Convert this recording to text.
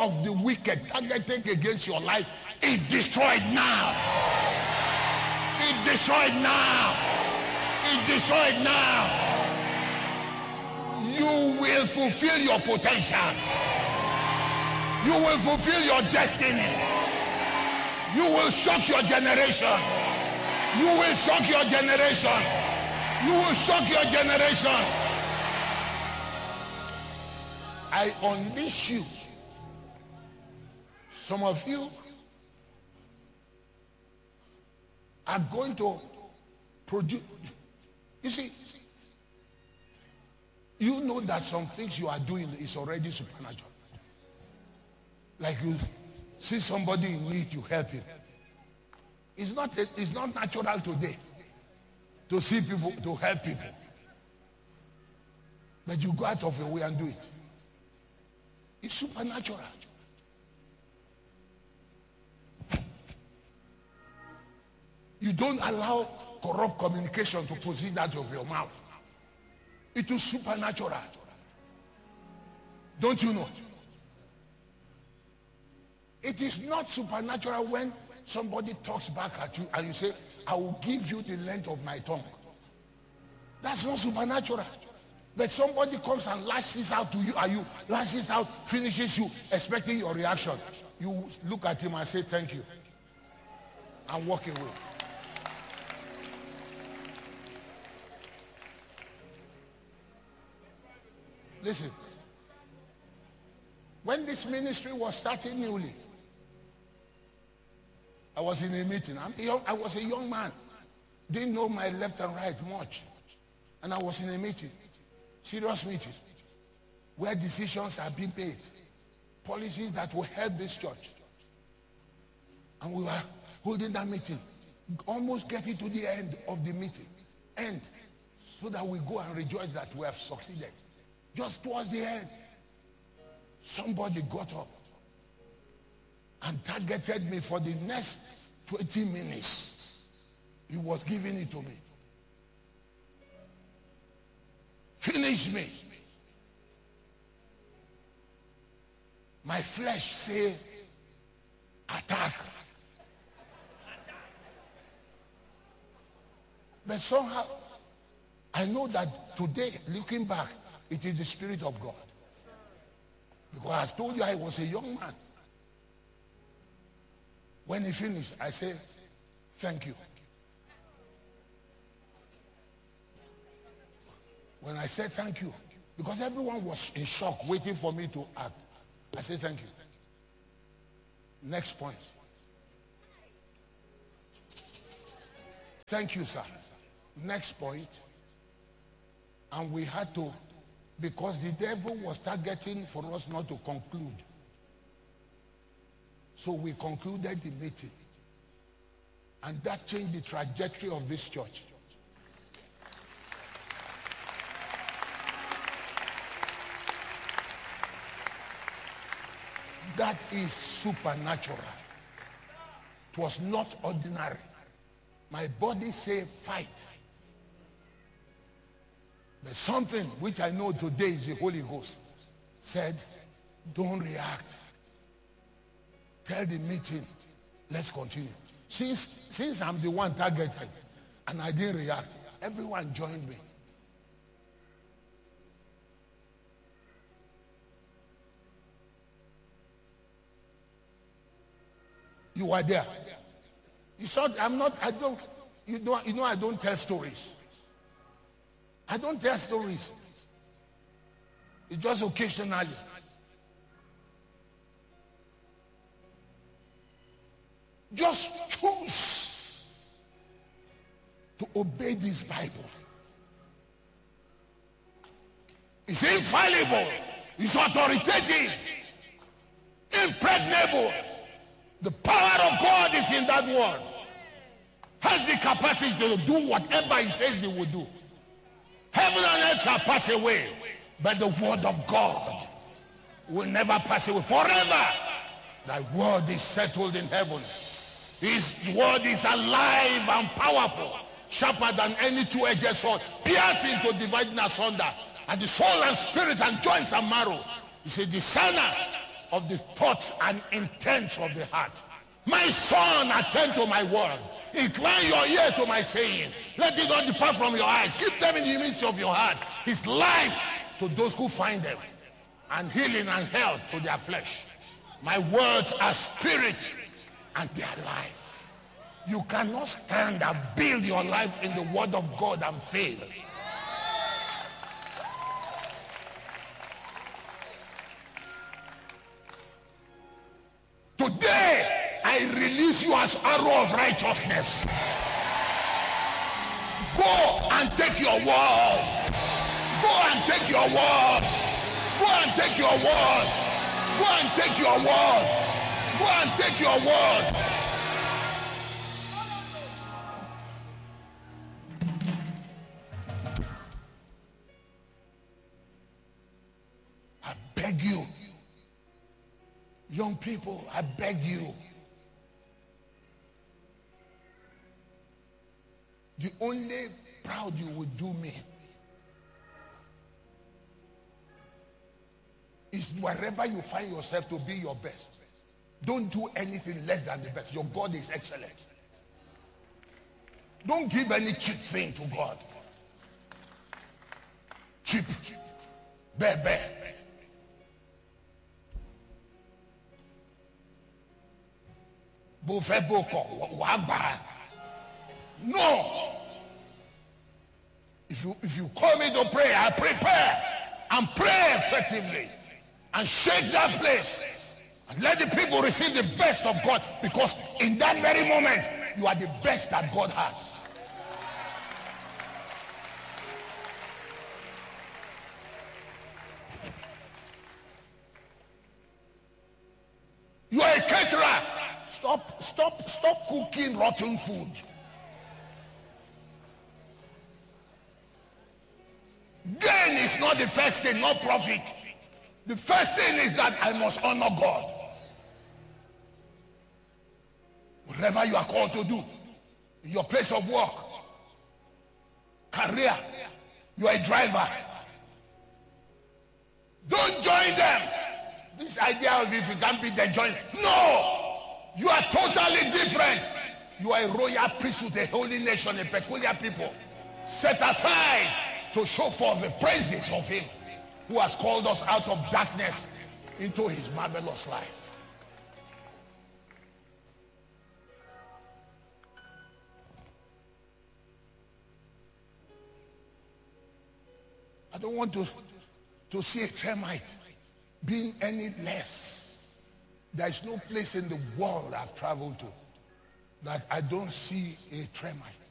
of the wicked targeting against your life is destroyed now. It's destroyed now. It's destroyed now. You will fulfill your potentials. You will fulfill your destiny. You will shock your generation. You will shock your generation. You will shock your generation. I unleash you. Some of you are going to produce. You see, you know that some things you are doing is already supernatural. Like you see somebody in need, you help him. It's not natural today to see people, to help people. But you go out of your way and do it. It's supernatural. You don't allow corrupt communication to proceed out of your mouth. It is supernatural. Don't you know? It is not supernatural when somebody talks back at you and you say, I will give you the length of my tongue. That's not supernatural. But somebody comes and lashes out to you, and you lashes out, finishes you, expecting your reaction. You look at him and say, thank you, and walk away. Listen, when this ministry was starting newly, I was in a meeting. I was a young man, didn't know my left and right much, and I was in a meeting. Serious meeting where decisions are being made, policies that will help this church. And we were holding that meeting, almost getting to the end of the meeting, so that we go and rejoice that we have succeeded. Just towards the end, somebody got up and targeted me for the next 20 minutes. He was giving it to me. Finish me. My flesh says, attack. But somehow, I know that today, looking back, it is the Spirit of God. Because I told you I was a young man. When he finished, I said, thank you. When I said thank you, because everyone was in shock waiting for me to act, I said thank you. Next point. Thank you, sir. Next point. And we had to, because the devil was targeting for us not to conclude. So we concluded the meeting. And that changed the trajectory of this church. That is supernatural. It was not ordinary. My body said fight. But something which I know today is the Holy Ghost said, don't react. Tell the meeting, let's continue. Since I'm the one targeted and I didn't react, everyone joined me. You were there. You saw, I don't tell stories. I don't tell stories. It's just occasionally. Just choose to obey this Bible. It's infallible. It's authoritative. Impregnable. The power of God is in that word. Has the capacity to do whatever he says he will do. Heaven and earth shall pass away, but the word of God will never pass away forever. Thy word is settled in heaven. His word is alive and powerful, sharper than any two-edged sword, piercing to dividing asunder, and the soul and spirit and joints and marrow. He said, discerner of the thoughts and intents of the heart. My son, attend to my word. Incline your ear to my saying. Let it not depart from your eyes. Keep them in the midst of your heart. His life to those who find them, and healing and health to their flesh. My words are spirit and they are life. You cannot stand and build your life in the word of God and fail. Today, I release you as arrow of righteousness. Go and take your word. Go and take your word. Go and take your word. Go and take your word. Go and take your word. I beg you, young people, I beg you. The only proud you will do me is wherever you find yourself to be your best. Don't do anything less than the best. Your God is excellent. Don't give any cheap thing to God. Cheap. Bebe. Buffet boko. Wagba. No. If you call me to pray, I prepare and pray effectively and shake that place and let the people receive the best of God, because in that very moment you are the best that God has. You are a caterer. Stop cooking rotten food. Gain is not the first thing, not profit. The first thing is that I must honor God. Whatever you are called to do, in your place of work, career, you are a driver. Don't join them. This idea of if you can't be the join. No! You are totally different. You are a royal priesthood, a holy nation, a peculiar people. Set aside to show forth the praises of him who has called us out of darkness into his marvelous light. I don't want to see a Tremite being any less. There is no place in the world I've traveled to that I don't see a Tremite.